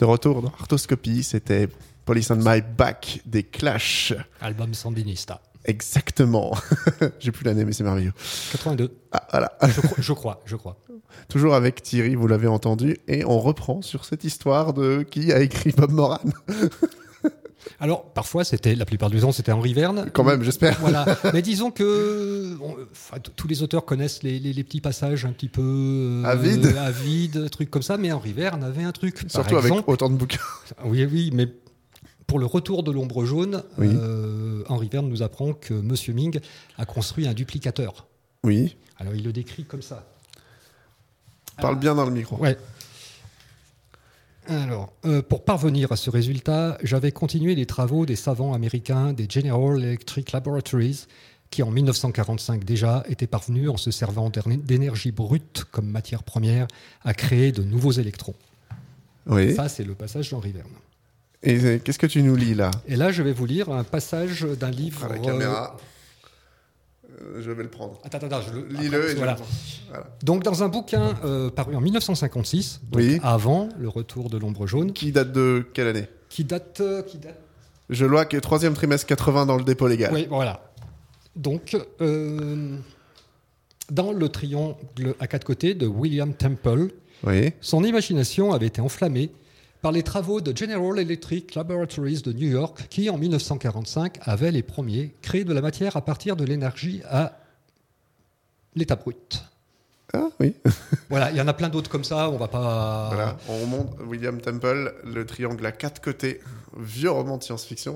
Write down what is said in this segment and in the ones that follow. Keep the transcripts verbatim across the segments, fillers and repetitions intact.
De retour dans Arthroscopie, c'était Police on My Back des Clash. Album sandinista. Exactement. J'ai plus l'année, mais c'est merveilleux. quatre-vingt-deux. Ah, voilà. Je crois, je crois, je crois. Toujours avec Thierry, vous l'avez entendu, et on reprend sur cette histoire de qui a écrit Bob Moran. Alors, parfois, c'était, la plupart du temps, c'était Henri Verne. Quand même, j'espère. Voilà. Mais disons que on, enfin, t- tous les auteurs connaissent les, les, les petits passages un petit peu euh, Avides. avides, trucs comme ça. Mais Henri Verne avait un truc. Surtout Par exemple, avec autant de bouquins. Oui, oui, mais pour le retour de l'ombre jaune, Oui. euh, Henri Verne nous apprend que Monsieur Ming a construit un duplicateur. Oui. Alors, il le décrit comme ça. Parle bien dans le micro. Ouais. Alors, euh, pour parvenir à ce résultat, j'avais continué les travaux des savants américains des General Electric Laboratories, qui en dix-neuf cent quarante-cinq déjà étaient parvenus, en se servant d'énergie brute comme matière première, à créer de nouveaux électrons. Oui. Ça, c'est le passage d'Henri Verne. Et euh, qu'est-ce que tu nous lis là? Et là, je vais vous lire un passage d'un livre... À la caméra. Euh, je vais le prendre. Attends, attends, je le... Lis-le Après, et je voilà. le prends. Voilà. Donc, dans un bouquin euh, paru en dix-neuf cent cinquante-six, donc Oui. avant le retour de l'ombre jaune, Qui date de quelle année? qui date... euh, qui date Je vois que troisième trimestre quatre-vingts dans le dépôt légal. Oui, voilà. Donc, euh, dans le triangle à quatre côtés de William Temple, Oui. son imagination avait été enflammée par les travaux de General Electric Laboratories de New York, qui, en dix-neuf cent quarante-cinq, avaient les premiers créé de la matière à partir de l'énergie à l'état brut. Ah oui. Voilà, il y en a plein d'autres comme ça, on va pas... Voilà, on remonte William Temple, le triangle à quatre côtés, vieux roman de science-fiction.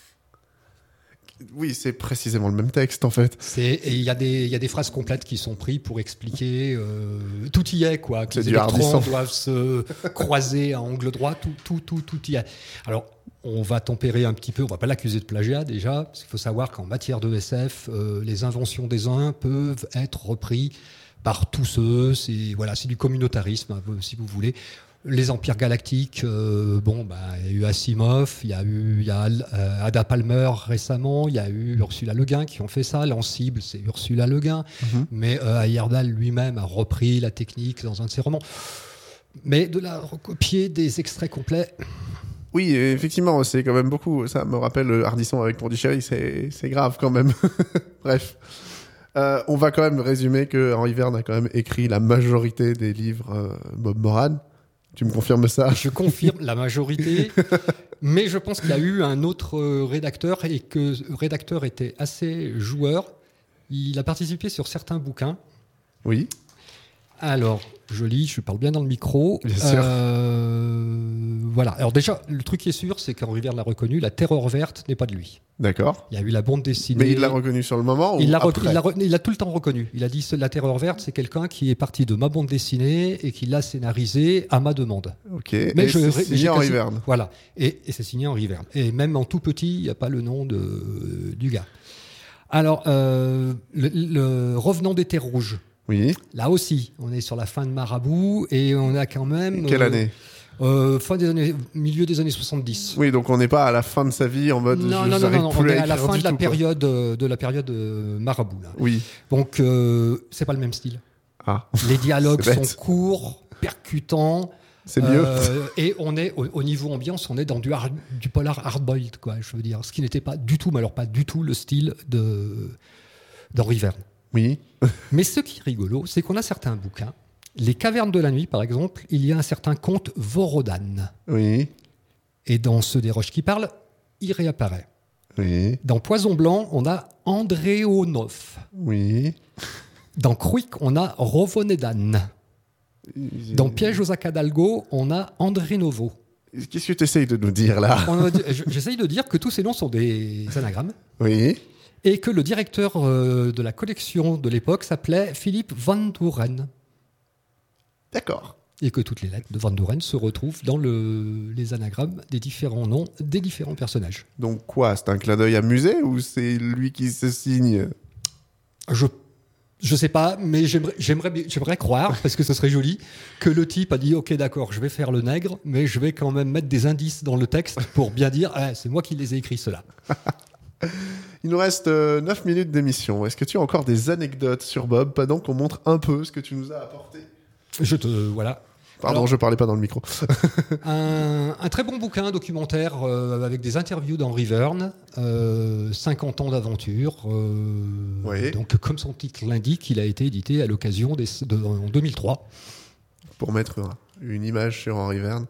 Oui, c'est précisément le même texte en fait. C'est, et il y, a des- il y a des phrases complètes qui sont prises pour expliquer euh, tout y est, quoi. Que C'est les du électrons Hardisson. doivent se croiser à angle droit, tout, tout, tout, tout y est. Alors, on va tempérer un petit peu, on va pas l'accuser de plagiat déjà, parce qu'il faut savoir qu'en matière de S F, euh, les inventions des uns peuvent être reprises par tous ceux. C'est voilà, c'est du communautarisme, hein, si vous voulez. Les empires galactiques, euh, bon, bah, il y a eu Asimov, il y a eu il y a, euh, Ada Palmer récemment, il y a eu Ursula Le Guin qui ont fait ça. L'Ancible, c'est Ursula Le Guin. Mhm. Mais euh, Heyerdahl lui-même a repris la technique dans un de ses romans. Mais de la recopier des extraits complets, Oui, effectivement, c'est quand même beaucoup. Ça me rappelle Hardisson avec Pondichéry, c'est c'est grave quand même. Bref. Euh, on va quand même résumer que Henri Verne a quand même écrit la majorité des livres euh, Bob Moran. Tu me confirmes ça? je confirme la majorité. Mais je pense qu'il y a eu un autre euh, rédacteur et que le rédacteur était assez joueur. Il a participé sur certains bouquins. Oui. Alors, je lis, je parle bien dans le micro. Bien sûr. Euh, voilà. Alors déjà, le truc qui est sûr, c'est qu'Henri Verne l'a reconnu, la terreur verte n'est pas de lui. D'accord. Il y a eu la bande dessinée. Mais il l'a reconnu sur le moment ou Il l'a, rec- après il, l'a re- il l'a tout le temps reconnu. Il a dit la terreur verte, c'est quelqu'un qui est parti de ma bande dessinée et qui l'a scénarisé à ma demande. Ok. Mais Et je- c'est j'ai signé Henri quasi- Verne. Voilà. Et, et c'est signé Henri Verne. Et même en tout petit, il n'y a pas le nom de, du gars. Alors, euh, le, le Revenant des Terres Rouges. Oui. Là aussi, on est sur la fin de Marabout et on a quand même... Quelle euh, année? euh, fin des années, milieu des années soixante-dix. Oui, donc on n'est pas à la fin de sa vie en mode. Non, je non, non, j'arrive non, non, plus on est à la écrire fin du de la tout, quoi. période euh, de la période euh, Marabout. Là. Oui. Donc, euh, c'est pas le même style. Ah, Les dialogues C'est bête. sont courts, percutants. c'est mieux. euh, et on est au, au niveau ambiance, on est dans du, hard- du polar hard-boiled, quoi. Je veux dire, ce qui n'était pas du tout, mais alors pas du tout le style de d'Henri Verne. Oui. Mais ce qui est rigolo, c'est qu'on a certains bouquins. Les Cavernes de la Nuit, par exemple, il y a un certain comte Vorodan. Oui. Et dans ceux des Roches qui parlent, il réapparaît. Oui. Dans Poison Blanc, on a Andréonov. Oui. Dans Quick, on a Rovonedan. Dans Piège aux Acadalgo, on a André Novo. Qu'est-ce que tu essayes de nous dire là? On a dit- je- J'essaye de dire que tous ces noms sont des anagrammes Oui. et que le directeur euh, de la collection de l'époque s'appelait Philippe Van Doren D'accord. et que toutes les lettres de Van Doren se retrouvent dans le- les anagrammes des différents noms des différents personnages. Donc quoi? C'est un clin d'œil amusé ou c'est lui qui se signe? Je je sais pas, mais j'aimerais, j'aimerais, bien- j'aimerais croire, parce que ce serait joli, que le type a dit « Ok, d'accord, je vais faire le nègre, mais je vais quand même mettre des indices dans le texte pour bien dire ah, c'est moi qui les ai écrits, ceux-là. » Il nous reste euh, neuf minutes d'émission. Est-ce que tu as encore des anecdotes sur Bob pendant qu'on montre un peu ce que tu nous as apporté? Je te... Voilà. Pardon, Alors, je parlais pas dans le micro. un, un très bon bouquin documentaire euh, avec des interviews d'Henri Verne, euh, cinquante ans d'aventure. Euh, Oui. Donc, comme son titre l'indique, il a été édité à l'occasion des, de, en deux mille trois. Pour mettre un- une image sur Henri Verne.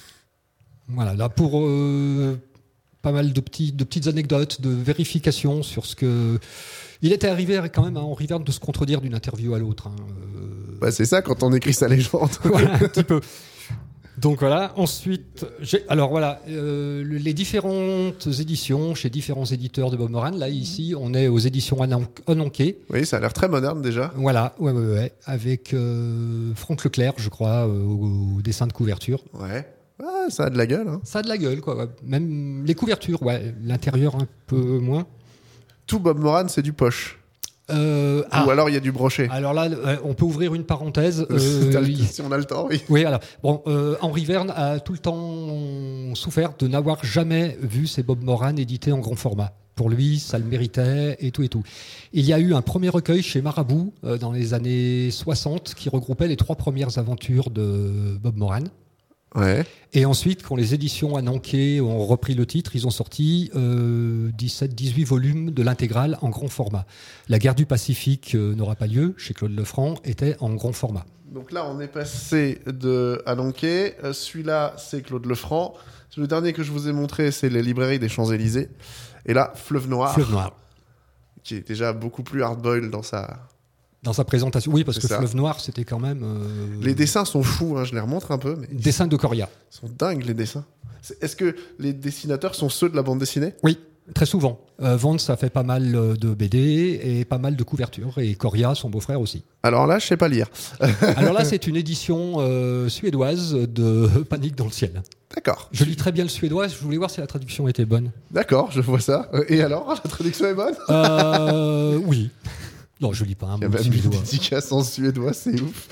Voilà, là pour euh, pas mal de, petits, de petites anecdotes, de vérifications sur ce que. Il était arrivé quand même à Henri Verne de se contredire d'une interview à l'autre. Hein. Euh, Bah, c'est ça quand on écrit sa légende. voilà, un petit peu. Donc voilà, ensuite, j'ai- alors voilà, euh, le- les différentes éditions chez différents éditeurs de Bob Moran. Là, ici, on est aux éditions Anon- Anonquet. Oui, ça a l'air très moderne déjà. Voilà, ouais, ouais, ouais, avec euh, Franck Leclerc, je crois, euh, au, au dessin de couverture. Ouais. Ah, ça a de la gueule. Hein. Ça a de la gueule, quoi. Ouais. Même les couvertures, ouais, l'intérieur un peu moins. Tout Bob Moran, c'est du poche. Euh, ah, Ou alors il y a du brochet. alors là, euh, on peut ouvrir une parenthèse. T'as Euh, le- il- si on a le temps, oui. Oui, alors, bon, euh, Henri Verne a tout le temps souffert de n'avoir jamais vu ses Bob Moran édités en grand format. Pour lui, ça le méritait et tout et tout. Il y a eu un premier recueil chez Marabout euh, dans les années soixante qui regroupait les trois premières aventures de Bob Moran. Ouais. Et ensuite, quand les éditions Anonquet ont repris le titre, ils ont sorti euh, dix-sept dix-huit volumes de l'intégrale en grand format. La guerre du Pacifique euh, n'aura pas lieu, chez Claude Lefranc, était en grand format. Donc là, on est passé de Anonquet. Euh, Celui-là, c'est Claude Lefranc. Le dernier que je vous ai montré, c'est les librairies des Champs-Élysées. Et là, Fleuve Noir, Fleuve Noir. qui est déjà beaucoup plus hard-boiled dans sa... Dans sa présentation, oui, parce C'est que ça. Fleuve Noir, c'était quand même... euh, Les dessins sont fous, hein, je les remontre un peu, mais ils Dessin de Coria. sont dingues, les dessins. C'est- Est-ce que les dessinateurs sont ceux de la bande dessinée? Oui, très souvent. Euh, Vance a fait pas mal euh, de B D et pas mal de couvertures. Et Coria, son beau-frère aussi. Alors là, je sais pas lire. Alors là, c'est une édition euh, suédoise de Panique dans le ciel. D'accord. Je lis très bien le suédois. Je voulais voir si la traduction était bonne. D'accord, je vois ça. Euh, Et alors, la traduction est bonne? Euh, oui. Non, je lis pas un Il y a mot de même une suédois. dédicace en suédois, c'est ouf.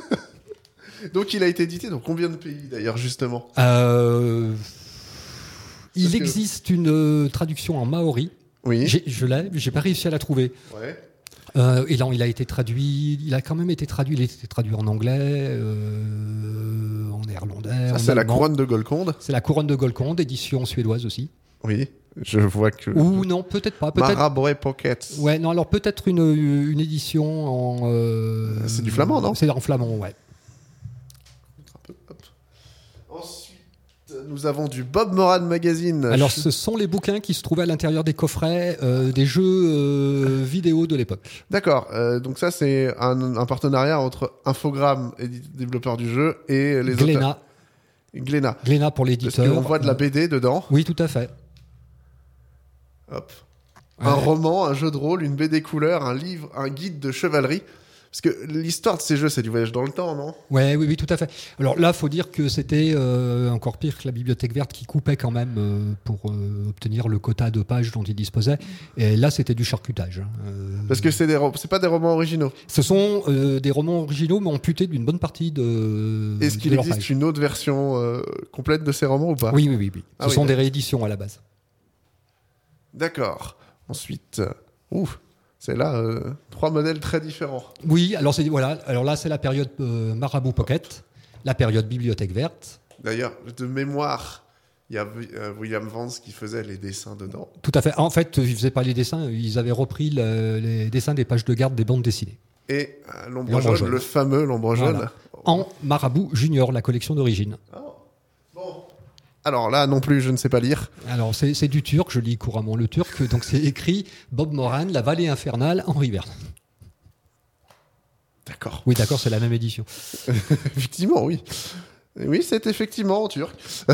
Donc il a été édité dans combien de pays d'ailleurs, justement? Euh, il Parce que- existe une euh, traduction en maori. Oui. J'ai- Je l'ai, mais j'ai pas réussi à la trouver. Ouais. Euh, et là, il a été traduit. Il a quand même été traduit. Il a été traduit en anglais, euh, en néerlandais. Ça, en c'est la allemand. couronne de Golconde. C'est la couronne de Golconde, édition suédoise aussi. Oui. Je vois que. Ou non, peut-être pas. Peut-être. Marabout Pockets. Ouais, non. Alors peut-être une, une édition en. euh, C'est du flamand, non? C'est en flamand, ouais. Un peu, hop. Ensuite, nous avons du Bob Moran Magazine. Alors, ce sont les bouquins qui se trouvaient à l'intérieur des coffrets euh, des jeux euh, vidéo de l'époque. D'accord. euh, donc ça, c'est un, un partenariat entre Infogrames, édi- développeur du jeu, et les auteurs. Glénat, Glénat. Glénat pour Parce l'éditeur. qu'on voit de la B D dedans. Oui, tout à fait. Hop. Ouais. Un roman, un jeu de rôle, une B D couleur, un livre, un guide de chevalerie. Parce que l'histoire de ces jeux, c'est du voyage dans le temps, non? Ouais, oui, oui, tout à fait. Alors là, faut dire que c'était euh, encore pire que la Bibliothèque verte qui coupait quand même euh, pour euh, obtenir le quota de pages dont il disposait. Et là, c'était du charcutage. hein. Euh, Parce que c'est des ro- c'est pas des romans originaux. ce sont euh, des romans originaux, mais amputés d'une bonne partie de. Est-ce de qu'il leur existe page. une autre version euh, complète de ces romans ou pas? Oui, oui, oui, oui. Ah Ce oui, sont des d'accord. rééditions à la base. D'accord. Ensuite, euh, ouf, c'est là euh, trois modèles très différents. Oui, alors c'est voilà. Alors là, c'est la période euh, Marabout Pocket, la période Bibliothèque verte. D'ailleurs, de mémoire, il y a euh, William Vance qui faisait les dessins dedans. Tout à fait. En fait, ils faisaient pas les dessins, ils avaient repris le- les dessins des pages de garde des bandes dessinées. Et euh, l'ombre L'ombre jaune, jaune. le fameux l'ombre jaune. Voilà. En Marabout Junior, la collection d'origine. Oh. Bon. Alors là, non plus, je ne sais pas lire. Alors, c'est c'est du turc, je lis couramment le turc, donc c'est écrit Bob Moran, La vallée infernale, Henri Verne. D'accord. Oui, d'accord, c'est la même édition. Effectivement, oui. Oui, c'est effectivement en turc.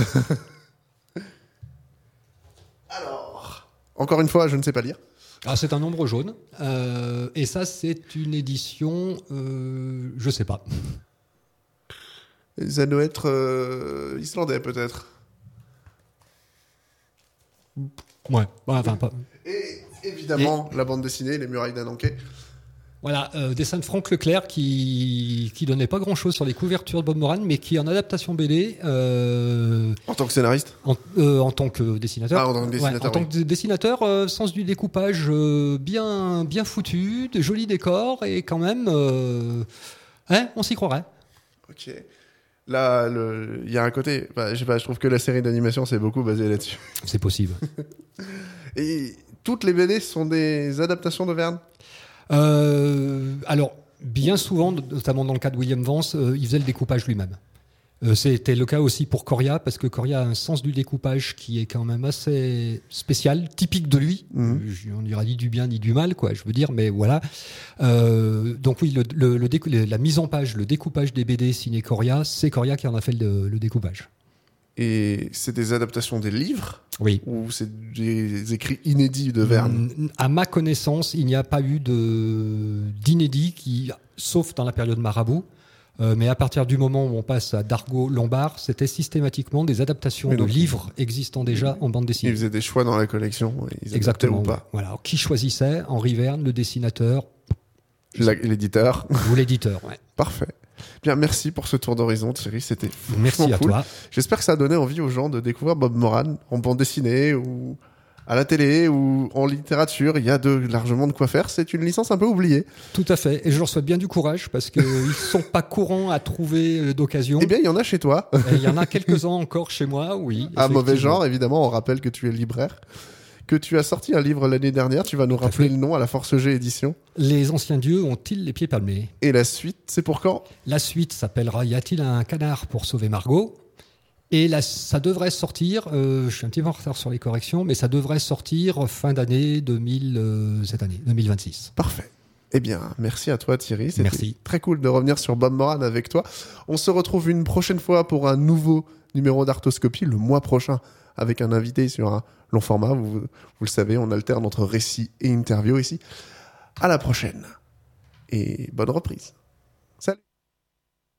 Alors, encore une fois, je ne sais pas lire. Alors, c'est un nombre jaune, euh, et ça, c'est une édition, euh, je sais pas. Ça doit être euh, islandais, peut-être. Ouais, ouais, enfin, pas. Et évidemment, la bande dessinée, Les Murailles d'Ananké. Voilà, euh, dessin de Franck Leclerc qui qui donnait pas grand chose sur les couvertures de Bob Moran, mais qui en adaptation B D, euh, En tant que scénariste. en, euh, en tant que dessinateur, Ah, en tant que dessinateur, Ouais, en tant que dessinateur, euh, sens du découpage euh, bien bien foutu, de jolis décors et quand même, euh, hein, on s'y croirait. Ok. Là, le... il y a un côté... Bah, je sais pas, je trouve que la série d'animation, c'est beaucoup basé là-dessus. C'est possible. Et toutes les B D sont des adaptations de Verne? euh, Alors, bien souvent, notamment dans le cas de William Vance, euh, il faisait le découpage lui-même. Euh, c'était le cas aussi pour Coria, parce que Coria a un sens du découpage qui est quand même assez spécial, typique de lui. Mmh. Euh, on dira ni du bien ni du mal, quoi, je veux dire, mais voilà. Euh, donc oui, le, le, le décou- la mise en page, le découpage des B D signé Coria, c'est Coria qui en a fait le, le découpage. Et c'est des adaptations des livres? Oui. Ou c'est des écrits inédits de Verne? Mmh, à ma connaissance, il n'y a pas eu de, d'inédit, qui, sauf dans la période Marabout. Euh, mais à partir du moment où on passe à Dargaud, Lombard, c'était systématiquement des adaptations oui, de livres existant déjà en bande dessinée. Ils faisaient des choix dans la collection. Ils Exactement. Ou pas. Ouais. Voilà. Alors, qui choisissait? Henri Verne, le dessinateur, La, l'éditeur. ou l'éditeur. Ouais. Parfait. Bien, merci pour ce tour d'horizon, Thierry. C'était Merci à cool. toi. J'espère que ça a donné envie aux gens de découvrir Bob Moran en bande dessinée ou à la télé ou en littérature. Il y a de, largement de quoi faire. C'est une licence un peu oubliée. Tout à fait. Et je leur souhaite bien du courage parce qu'ils ne sont pas courants à trouver d'occasion. Eh bien, il y en a chez toi. Il y en a quelques-uns encore chez moi, oui. À mauvais genre, évidemment. On rappelle que tu es libraire. Que tu as sorti un livre l'année dernière. Tu vas nous rappeler le nom à la Force G édition. Les anciens dieux ont-ils les pieds palmés? Et la suite, c'est pour quand? La suite s'appellera Y a-t-il un canard pour sauver Margot? Et là, ça devrait sortir, euh, je suis un petit peu en retard sur les corrections, mais ça devrait sortir fin d'année deux mille, euh, cette année, deux mille vingt-six. Parfait. Eh bien, merci à toi Thierry. C'était merci. Très cool de revenir sur Bob Moran avec toi. On se retrouve une prochaine fois pour un nouveau numéro d'Arthoscopie le mois prochain avec un invité sur un long format. Vous, vous le savez, on alterne entre récit et interview ici. À la prochaine et bonne reprise.